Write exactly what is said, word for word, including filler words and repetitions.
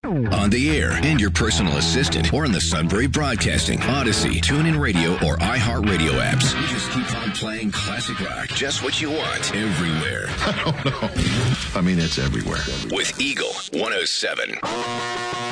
On the air, and your personal assistant, or in the Sunbury Broadcasting, Odyssey, TuneIn Radio, or iHeartRadio apps. We just keep on playing classic rock. Just what you want, everywhere. I don't know. I mean, it's everywhere. With Eagle one oh seven.